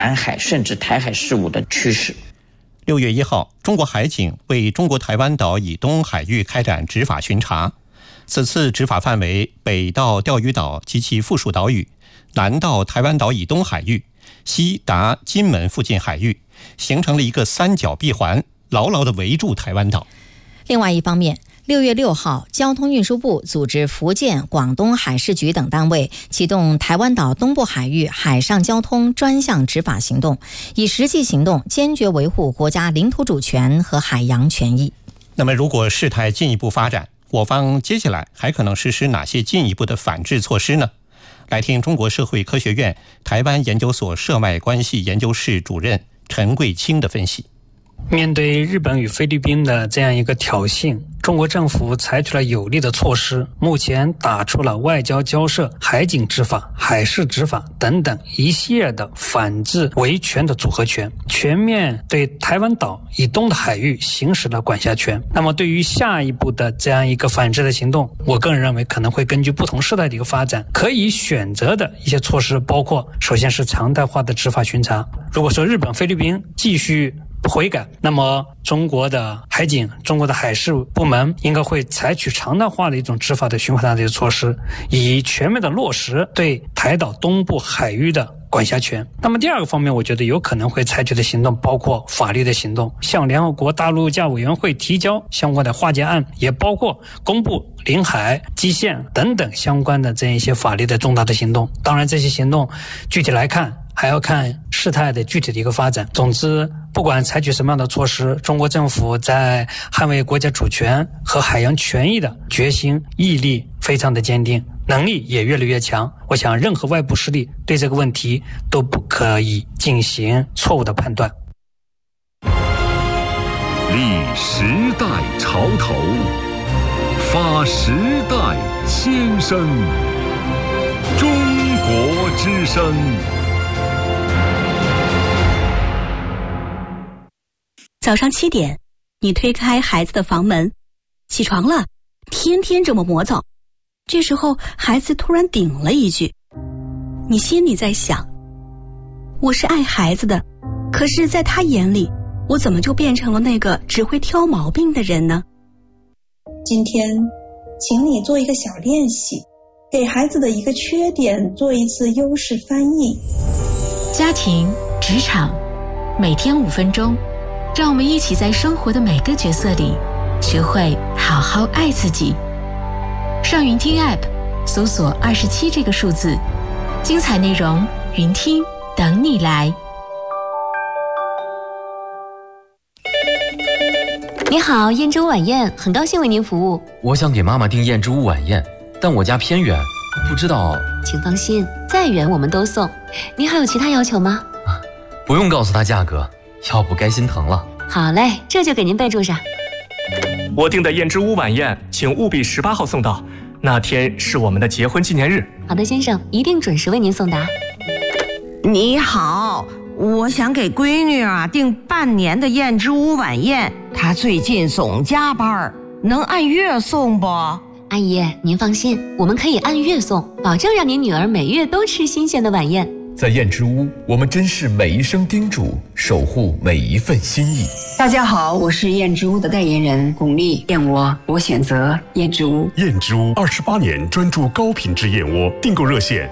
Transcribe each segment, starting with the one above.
南海甚至台海事务的趋势。 6月1号，中国海警为中国台湾岛以东海域开展执法巡查。此次执法范围北到钓鱼岛及其附属岛屿，南到台湾岛以东海域，西达金门附近海域，形成了一个三角闭环，牢牢地围住台湾岛。 另外一方面，6月6号，交通运输部组织福建、广东海事局等单位启动台湾岛东部海域海上交通专项执法行动，以实际行动坚决维护国家领土主权和海洋权益。 那么，如果事态进一步发展，我方接下来还可能实施哪些进一步的反制措施呢？来听中国社会科学院台湾研究所涉外关系研究室主任陈贵清的分析。 面对日本与菲律宾的这样一个挑衅，中国政府采取了有力的措施，目前打出了外交交涉、海警执法、海事执法等等一系列的反制维权的组合拳，全面对台湾岛以东的海域行使了管辖权。那么对于下一步的这样一个反制的行动，我个人认为可能会根据不同事态的一个发展，可以选择的一些措施包括，首先是常态化的执法巡查。如果说日本、菲律宾继续不悔改，那么中国的海警、中国的海事部门应该会采取常态化的一种执法的巡查的措施，以全面的落实对台岛东部海域的管辖权。那么第二个方面，我觉得有可能会采取的行动包括法律的行动，向联合国大陆架委员会提交相关的化解案，也包括公布领海、基线等等相关的这样一些法律的重大的行动。当然，这些行动具体来看还要看事态的具体的一个发展。总之，不管采取什么样的措施，中国政府在捍卫国家主权和海洋权益的决心毅力非常的坚定，能力也越来越强。我想任何外部势力对这个问题都不可以进行错误的判断。 立时代潮头，发时代先声，中国之声。 早上7点，你推开孩子的房门，起床了，天天这么磨蹭。这时候孩子突然顶了一句，你心里在想，我是爱孩子的，可是在他眼里，我怎么就变成了那个只会挑毛病的人呢？ 今天请你做一个小练习，给孩子的一个缺点做一次优势翻译。 家庭、职场，每天5分钟，让我们一起在生活的每个角色里学会好好爱自己。上云听 App 搜索27这个数字，精彩内容云听等你来。 你好，燕之屋晚宴，很高兴为您服务。 我想给妈妈订燕之屋晚宴，但我家偏远，不知道。 请放心，再远我们都送。您还有其他要求吗？ 不用告诉她价格，要不该心疼了。 好嘞，这就给您备注上。 我订的燕之屋晚宴，请务必18号送到，那天是我们的结婚纪念日。 好的，先生，一定准时为您送达。 你好，我想给闺女订半年的燕之屋晚宴，她最近总加班，能按月送不？ 阿姨，您放心，我们可以按月送，保证让您女儿每月都吃新鲜的晚宴。 在燕之屋，我们珍视每一声叮嘱，守护每一份心意。 大家好，我是燕之屋的代言人巩俐，燕窝我选择燕之屋。 燕之屋28年专注高品质燕窝，订购热线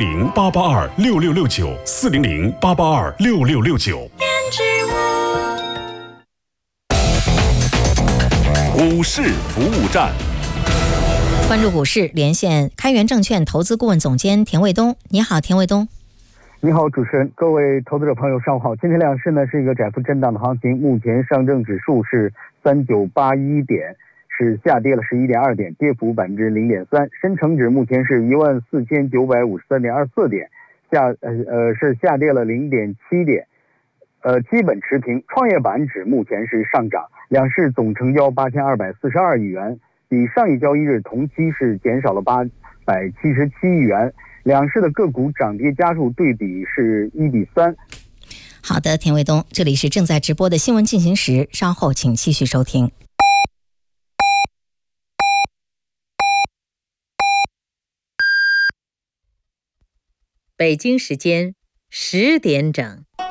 400-882-6669，400-882-6669。 燕之屋股市服务站， 关注股市，连线开源证券投资顾问总监田卫东。你好，田卫东。 你好，主持人，各位投资者朋友，上午好。今天两市呢是一个窄幅震荡的行情，目前上证指数是3981点，是下跌了11.2点，跌幅0.3%。深成指目前是14953.24点，是下跌了0.7点，基本持平。创业板指目前是上涨，两市总成交8242亿元，比上一交易日同期是减少了877亿元。两市的个股涨跌家数对比是1:3。 好的，田卫东，这里是正在直播的新闻进行时，稍后请继续收听。 北京时间10点整。